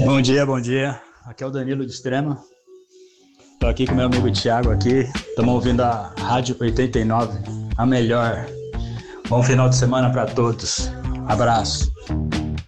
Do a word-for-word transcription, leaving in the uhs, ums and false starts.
Bom dia, bom dia. Aqui é o Danilo de Extrema. Tô aqui com meu amigo Thiago aqui. Estamos ouvindo a Rádio oitenta e nove, a melhor. Bom final de semana para todos. Abraço.